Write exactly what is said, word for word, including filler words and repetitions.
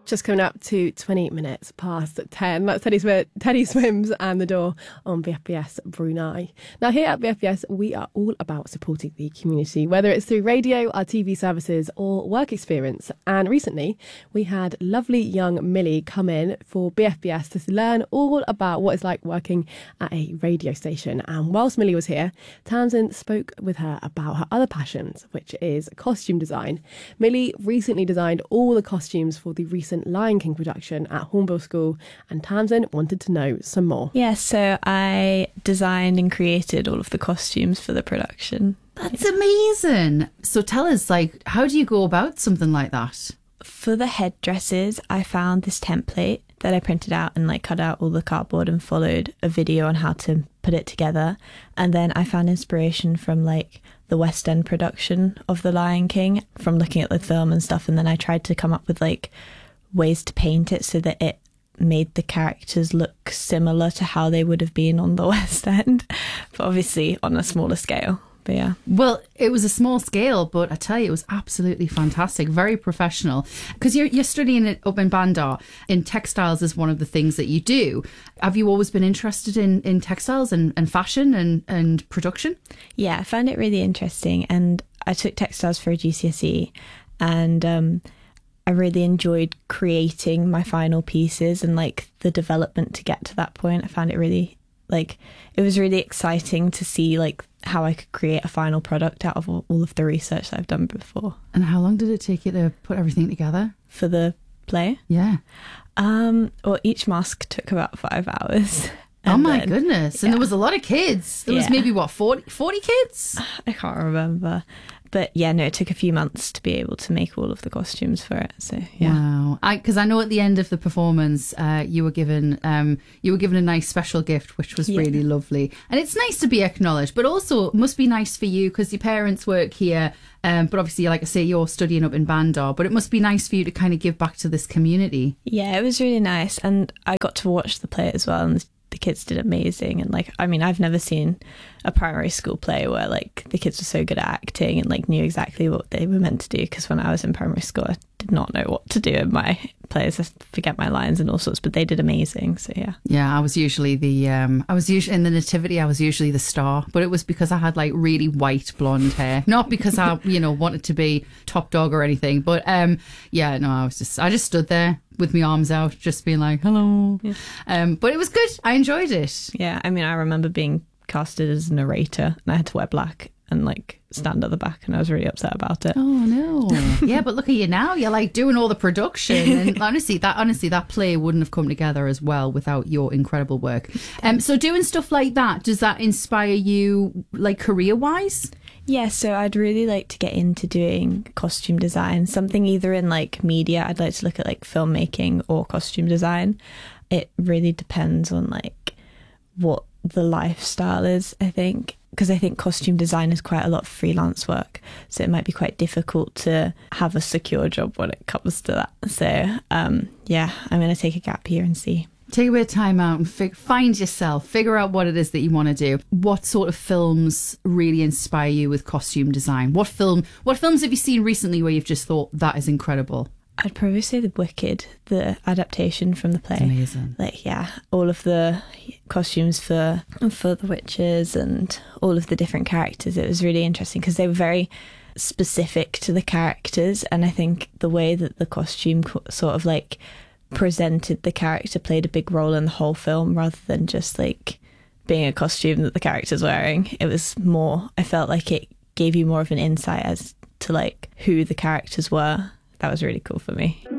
Just coming up to twenty minutes past ten. That's Teddy, Sw- Teddy Swims and The Door on B F B S Brunei. Now, here at B F B S, we are all about supporting the community, whether it's through radio, our T V services, or work experience. And recently, we had lovely young Millie come in for B F B S to learn all about what it's like working at a radio station. And whilst Millie was here, Townsend spoke with her about her other passions, which is costume design. Millie recently designed all the costumes for the recent Lion King production at Hornbill School, and Townsend wanted to know some more. Yeah, so I designed and created all of the costumes for the production. That's amazing. So tell us, like, how do you go about something like that? For the headdresses, I found this template that I printed out and like cut out all the cardboard and followed a video on how to put it together. And then I found inspiration from like the West End production of The Lion King from looking at the film and stuff. And then I tried to come up with like ways to paint it so that it made the characters look similar to how they would have been on the West End, but obviously on a smaller scale. But yeah. Well, it was a small scale, but I tell you, it was absolutely fantastic, very professional. Because you're you're studying it up in Bandar, and textiles is one of the things that you do. Have you always been interested in, in textiles and, and fashion and, and production? Yeah, I found it really interesting, and I took textiles for a G C S E, and um I really enjoyed creating my final pieces and like the development to get to that point. I found it really, like, it was really exciting to see like how I could create a final product out of all, all of the research that I've done before. And how long did it take you to put everything together? For the play? Yeah. Um, well, each mask took about five hours. Oh my then, goodness. And yeah. there was a lot of kids. There yeah. was maybe, what, forty, forty kids? I can't remember. But yeah, no, it took a few months to be able to make all of the costumes for it. So yeah, wow. I because I know at the end of the performance, uh, you were given um, you were given a nice special gift, which was yeah. really lovely. And it's nice to be acknowledged, but also it must be nice for you because your parents work here. Um, but obviously, like I say, you're studying up in Bandar. But it must be nice for you to kind of give back to this community. Yeah, it was really nice, and I got to watch the play as well. And the kids did amazing, and like I mean I've never seen a primary school play where like the kids were so good at acting and like knew exactly what they were meant to do, because when I was in primary school I did not know what to do in my plays. I forget my lines and all sorts, but they did amazing. So yeah yeah I was usually the um I was usually in the nativity I was usually the star, but it was because I had like really white blonde hair, not because I you know wanted to be top dog or anything, but um yeah no I was just I just stood there with my arms out, just being like, hello. Yeah. Um, but it was good. I enjoyed it. Yeah, I mean, I remember being casted as a narrator and I had to wear black and like stand at the back, and I was really upset about it. Oh no. Yeah, but look at you now. You're like doing all the production, and honestly, that honestly that play wouldn't have come together as well without your incredible work. Um, so doing stuff like that, does that inspire you, like career wise? Yeah, so I'd really like to get into doing costume design, something either in like media. I'd like to look at like filmmaking or costume design. It really depends on like what the lifestyle is, I think, because I think costume design is quite a lot of freelance work, so it might be quite difficult to have a secure job when it comes to that. So um, yeah, I'm going to take a gap year and see. Take a bit of time out and fig- find yourself, figure out what it is that you want to do. What sort of films really inspire you with costume design? What film? What films have you seen recently where you've just thought, that is incredible? I'd probably say The Wicked, the adaptation from the play. It's amazing. Like, yeah, all of the costumes for for the witches and all of the different characters. It was really interesting because they were very specific to the characters, and I think the way that the costume co- sort of like presented the character played a big role in the whole film, rather than just like being a costume that the character's wearing. It was more, I felt like it gave you more of an insight as to like who the characters were. That was really cool for me.